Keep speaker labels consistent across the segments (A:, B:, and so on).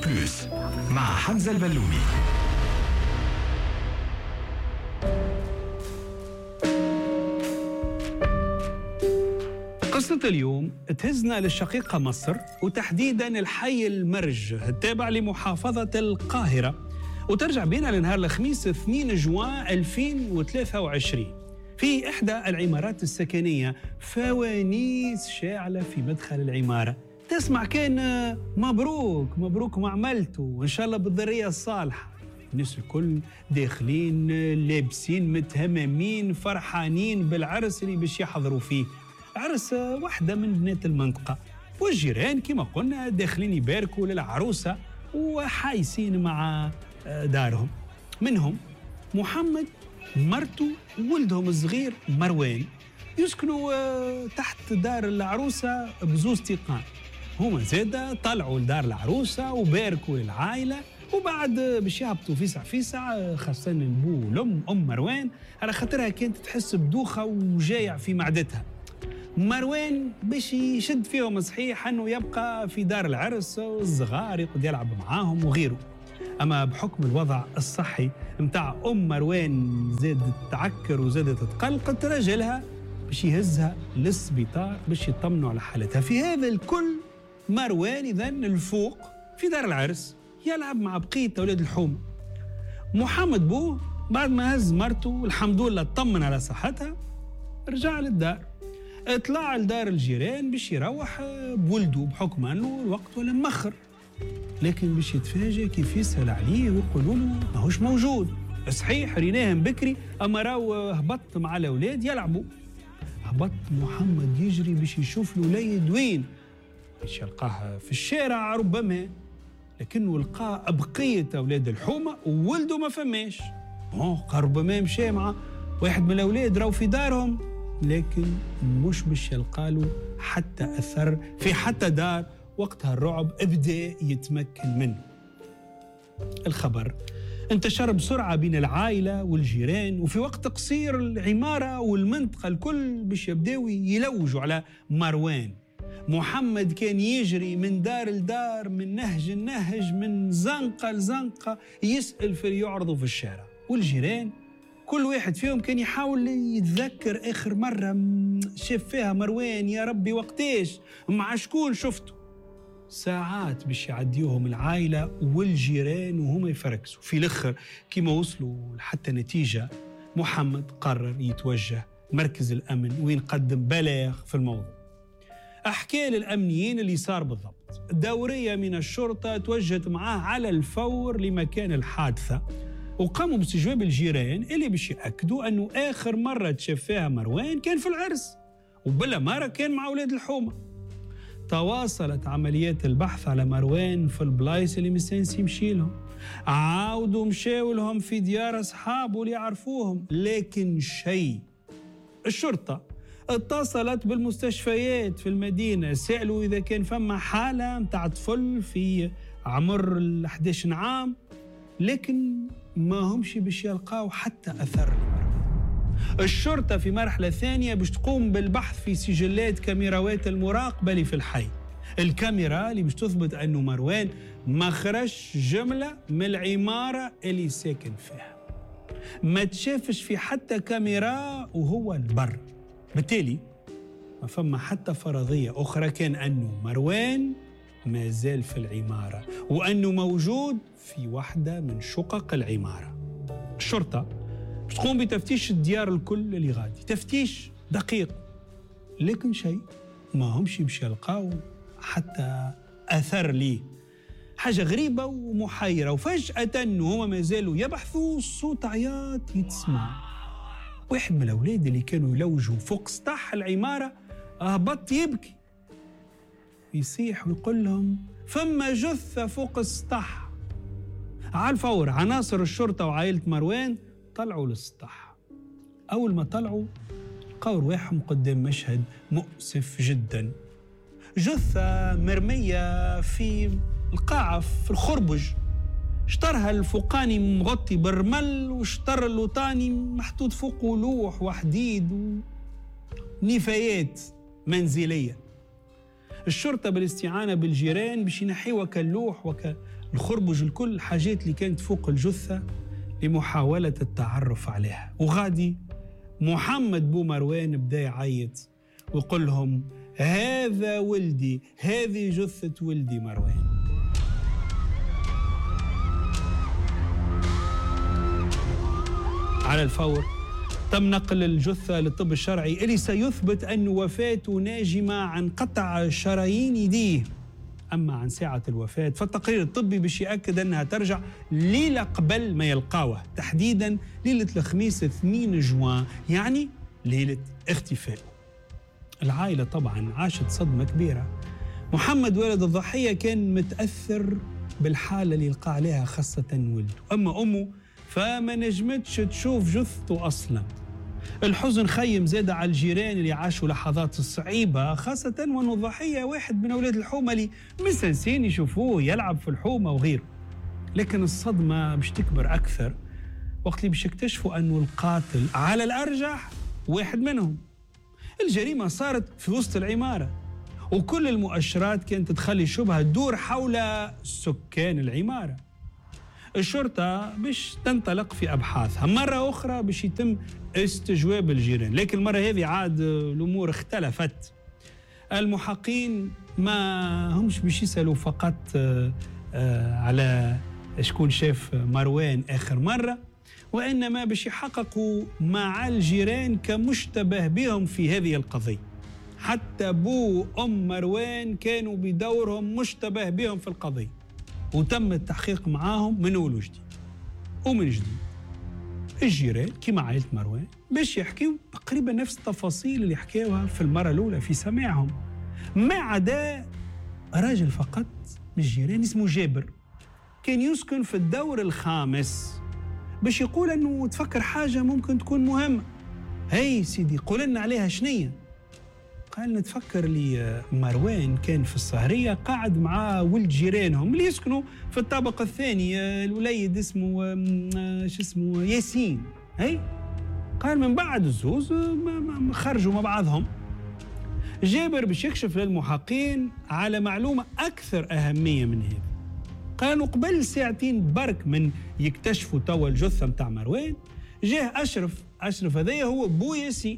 A: بلوس مع حمزة البلومي. قصة اليوم تهزنا للشقيقة مصر، وتحديداً الحي المرج التابع لمحافظة القاهرة، وترجع بنا لنهار الخميس 2 جوان 2023. في إحدى العمارات السكنية فوانيس شاعلة في مدخل العمارة، تسمع كان مبروك مبروك ما عملته وإن شاء الله بالذرية الصالحة. الناس الكل داخلين لابسين متهممين فرحانين بالعرس اللي باش يحضروا فيه، عرس واحدة من بنات المنطقة، والجيران كما قلنا داخلين يباركوا للعروسة وحايسين مع دارهم. منهم محمد مرته وولدهم الصغير مروان يسكنوا تحت دار العروسة بزوز تيقان. هما زادة طلعوا لدار العروسة وباركوا للعائلة، وبعد باش يهبطوا فيسع خاصة البو والأم مروان على خاطرها كانت تحس بدوخة وجايع في معدتها. مروان باش يشد فيهم صحيح انه يبقى في دار العرس والصغار يقعد يلعب معاهم وغيره، اما بحكم الوضع الصحي متاع مروان زادت تعكر وزادت تقلق، ترجلها باش يهزها للسبيطار باش يطمنوا على حالتها. في هذا الكل مروان اذن الفوق في دار العرس يلعب مع بقيه اولاد الحومه. محمد بوه بعد ما هز مرته والحمد لله اطمن على صحتها رجع للدار، اطلع لدار الجيران باش يروح بولده بحكم انه الوقت ولا مخر، لكن باش يتفاجئ كيف يسأل عليه ويقولوا له ماهوش موجود. صحيح ريناهم بكري اما راهو هبط مع الاولاد يلعبوا. هبط محمد يجري باش يشوف الوليد وين، باش يلقاه في الشارع ربما، لكنه لقاه بقيه اولاد الحومه وولده ما فماش. ربما مشى مع واحد من الاولاد راهو في دارهم، لكن مش باش يلقاله حتى أثر في حتى دار. وقتها الرعب ابدأ يتمكن منه. الخبر انتشر بسرعة بين العائلة والجيران، وفي وقت قصير العمارة والمنطقة الكل باش يبداو يلوجوا على مروان. محمد كان يجري من دار لدار، من نهج لنهج، من زنقة لزنقة، يسأل في يعرضوا في الشارع. والجيران كل واحد فيهم كان يحاول يتذكر آخر مرة شاف فيها مروان، يا ربي وقتاش، مع شكون شفته. ساعات باش يعديوهم العائلة والجيران وهم يفركسوا. في الأخر كما وصلوا لحتى نتيجة، محمد قرر يتوجه مركز الأمن وين قدم بلاغ في الموضوع. أحكي للأمنيين اللي صار بالضبط. دورية من الشرطة توجهت معاه على الفور لمكان الحادثة، وقاموا باستجواب الجيران اللي باش يأكدوا أنه آخر مرة تشاف فيها مروان كان في العرس، وبلا مرة كان مع أولاد الحومة. تواصلت عمليات البحث على مروان في البلايص اللي مستانس يمشي لهم، عاودوا مشاو لهم في ديار أصحابه اللي يعرفوهم، لكن شيء. الشرطة اتصلت بالمستشفيات في المدينة، سألوا إذا كان فما حالة متاع طفل في عمر 11 عام، لكن ما همش باش يلقاو حتى أثر. الشرطة في مرحلة ثانية باش تقوم بالبحث في سجلات كاميراوات المراقبة اللي في الحي، الكاميرا اللي باش تثبت أنه مروان ما خرجش جملة من العمارة اللي ساكن فيها، ما تشافش في حتى كاميرا وهو البر. بالتالي ما فما حتى فرضية أخرى كان أنه مروان ما زال في العمارة وأنه موجود في واحدة من شقق العمارة. الشرطة تقوم بتفتيش الديار الكل اللي غادي، تفتيش دقيق، لكن شيء ما همش باش يلقاو حتى أثر ليه. حاجة غريبة ومحيرة. وفجأة هما ما زالوا يبحثوا، صوت عياط يتسمع. واحد من الأولاد اللي كانوا يلوجوا فوق سطح العمارة هبط يبكي، يصيح ويقول لهم فما جثة فوق السطح. على الفور عناصر الشرطة وعائلة مروان طلعوا للسطح. أول ما طلعوا لقوا رواحهم قدام مشهد مؤسف جدا. جثة مرمية في القاعة في الخربج، شطرها الفوقاني مغطي بالرمل، وشطر اللوطاني محطوط فوقه لوح وحديد ونفايات منزلية. الشرطة بالاستعانة بالجيران باش ينحيوا كاللوح الخربج، الكل حاجات اللي كانت فوق الجثة لمحاولة التعرف عليها. وغادي محمد بو مروان بدا يعيط ويقول لهم هذا ولدي، هذه جثة ولدي مروان. على الفور تم نقل الجثة للطب الشرعي اللي سيثبت أن وفاته ناجمة عن قطع شرايين يديه. أما عن ساعة الوفاة فالتقرير الطبي باش يأكد أنها ترجع ليلة قبل ما يلقاوه، تحديداً ليلة الخميس 2 جوان، يعني ليلة اختفائه. العائلة طبعاً عاشت صدمة كبيرة. محمد والد الضحية كان متأثر بالحالة اللي لقى عليها خاصة ولده، أما أمه فما نجمتش تشوف جثته أصلاً. الحزن خيم زاد على الجيران اللي عاشوا لحظات صعيبة، خاصة وأنه الضحية واحد من أولاد الحومة اللي مستنسين يشوفوه يلعب في الحومة وغيره. لكن الصدمة باش تكبر أكثر وقت اللي باش يكتشفوا أنه القاتل على الأرجح واحد منهم. الجريمة صارت في وسط العمارة وكل المؤشرات كانت تخلي الشبهة تدور حول سكان العمارة. الشرطة باش تنطلق في أبحاثها مرة أخرى باش يتم استجواب الجيران، لكن المرة هذه عاد الأمور اختلفت. المحققين ما همش باش يسألوا فقط على شكون شاف مروان آخر مرة، وإنما باش يحققوا مع الجيران كمشتبه بهم في هذه القضية. حتى بو أم مروان كانوا بدورهم مشتبه بهم في القضية، وتم التحقيق معاهم من أول وجديد. ومن جديد الجيران كما عائلة مروان باش يحكيوا تقريبا نفس التفاصيل اللي حكاوها في المرة الأولى في سماعهم، ما عدا راجل فقط من الجيران اسمه جابر كان يسكن في الدور الخامس، باش يقول أنه تفكر حاجة ممكن تكون مهمة. هاي سيدي قول لنا عليها شنية؟ قال نتفكر لي مروان كان في السهرية قاعد مع ولد جيرانهم اللي يسكنوا في الطابق الثاني، الوليد اسمه اسمه ياسين. هاي قال من بعد الزوز خرجوا مع بعضهم. جابر باش يكشف للمحققين على معلومة أكثر أهمية من هذا. قالوا قبل ساعتين برك من يكتشفوا توا الجثة متاع مروان جاه أشرف هذايا هو بو ياسين،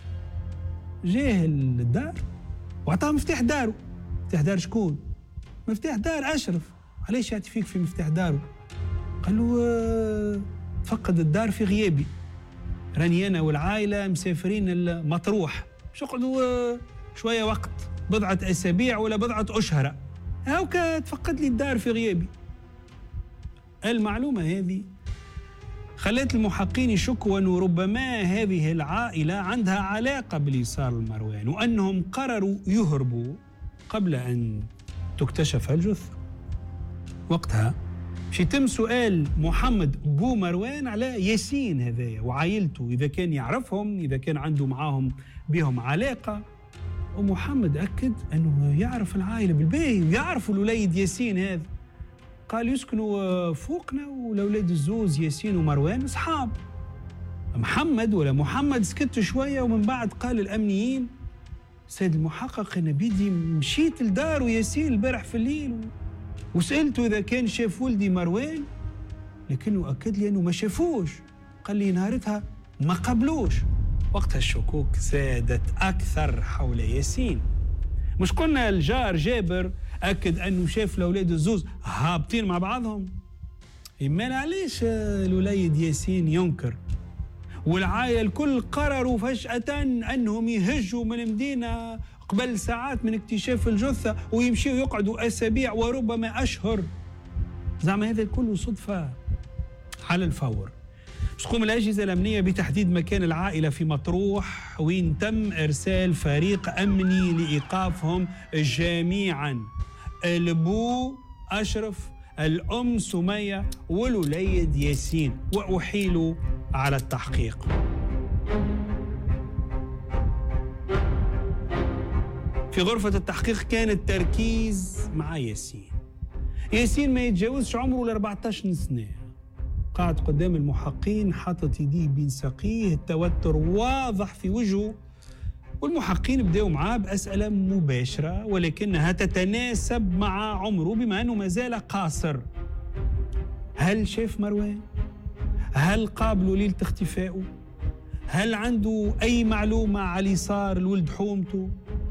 A: جاه الدار وعطاه مفتاح داره. مفتاح دار شكون؟ مفتاح دار أشرف. علاش يعطي فيك في مفتاح داره؟ قال له تفقد الدار في غيابي، راني أنا والعائلة مسافرين المطروح، باش نقعدوا شوية وقت، بضعة أسابيع ولا بضعة أشهر، هاوكا تفقد لي الدار في غيابي. المعلومة هذه خلت المحققين يشكوا أنه ربما هذه العائلة عندها علاقة باللي صار لمروان، وأنهم قرروا يهربوا قبل أن تكتشف الجثة. وقتها باش يتم سؤال محمد بو مروان على ياسين هذايا وعائلته، إذا كان يعرفهم، إذا كان عنده معاهم بهم علاقة. ومحمد أكد أنه يعرف العائلة بالباهي ويعرفوا الوليد ياسين هذا. قال يسكنوا فوقنا والأولاد الزوز ياسين ومروان أصحاب. محمد سكت شوية ومن بعد قال الأمنيين سيد المحقق أنا بيدي مشيت لدار وياسين البارح في الليل وسألته إذا كان شاف ولدي مروان، لكنه أكد لي أنه ما شافوش. قال لي نهارتها ما قبلوش. وقتها الشكوك زادت أكثر حول ياسين. مش قلنا الجار جابر أكد أنه شاف الأولاد الزوز هابطين مع بعضهم؟ إما علاش الوليد ياسين ينكر؟ والعائلة الكل قرروا فجأة أنهم يهجوا من المدينة قبل ساعات من اكتشاف الجثة ويمشيوا يقعدوا أسابيع وربما أشهر. زعما هذا كله صدفة؟ على الفور تقوم الأجهزة الأمنية بتحديد مكان العائلة في مطروح، وين تم إرسال فريق أمني لإيقافهم جميعاً، البو أشرف، الأم سمية، والوليد ياسين، وأحيلوا على التحقيق. في غرفة التحقيق كان التركيز مع ياسين ما يتجاوزش عمره 14 سنة، قاعد قدام المحققين حاطط يديه بين ساقيه، التوتر واضح في وجهه. والمحققين بدأوا معاه بأسئلة مباشرة ولكنها تتناسب مع عمره بما أنه ما زال قاصر. هل شاف مروان؟ هل قابله ليلة اختفائه؟ هل عنده أي معلومة على اللي صار لولد حومته؟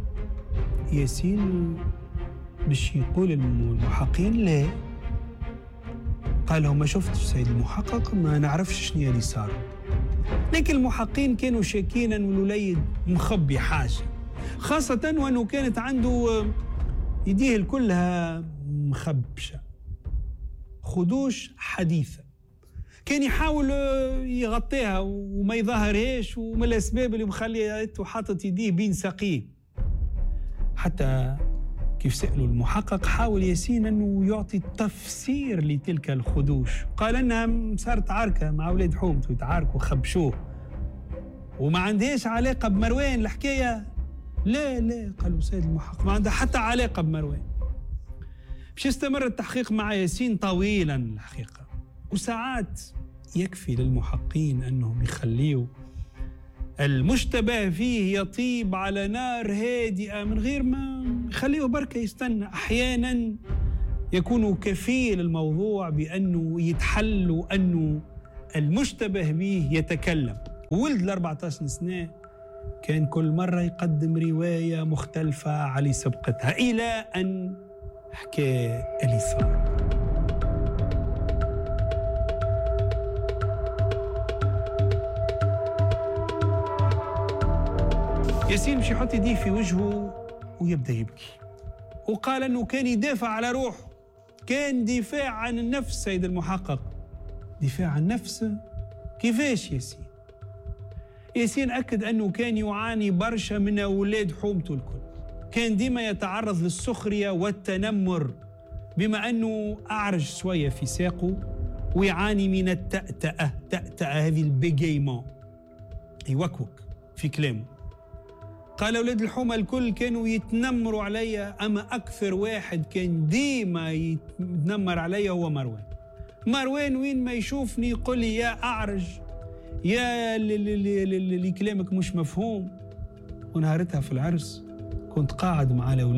A: ياسين باش يقول المحققين لا، قال لهم ما شفتش سيد المحقق، ما نعرفش شنو اللي صار. لكن المحققين كانوا شاكين أن الوليد مخبي حاجة، خاصة وأنه كانت عنده يديه كلها مخبشة، خدوش حديثة، كان يحاول يغطيها وما يظهرهاش، ومن الأسباب اللي مخليته حاطط يديه بين ساقيه. حتى كيف سألوا المحقق حاول ياسين أنه يعطي تفسير لتلك الخدوش، قال أنها صارت عركة مع أولاد حومته، يتعاركوا خبشوه وما عندهاش علاقة بمروان الحكاية. لا قالوا سيد المحقق ما عندها حتى علاقة بمروان. باش يستمر التحقيق مع ياسين طويلا الحقيقة، وساعات يكفي للمحققين أنهم يخليوا المشتبه فيه يطيب على نار هادئة من غير ما يخليه بركة يستنى. أحيانا يكون كفيل الموضوع بأنه يتحل وأنه المشتبه به يتكلم. ولد 14 سنة كان كل مرة يقدم رواية مختلفة على سبقتها إلى أن حكى اللي صار. ياسين مش يحط يديه في وجهه ويبدأ يبكي، وقال أنه كان يدافع على روحه، كان دفاع عن النفس. سيد المحقق دفاع عن نفسه كيفاش ياسين أكد أنه كان يعاني برشا من أولاد حومته الكل، كان ديما يتعرض للسخرية والتنمر بما أنه أعرج شوية في ساقه ويعاني من التأتأة هذه البيجيمون، يوكوك في كلامه. قال أولاد الحومة الكل كانوا يتنمروا عليا، أما أكثر واحد كان ديما يتنمر عليا هو مروان وين ما يشوفني يقول لي يا أعرج، يا اللي كلامك مش مفهوم. ونهارتها في العرس كنت قاعد مع الأولاد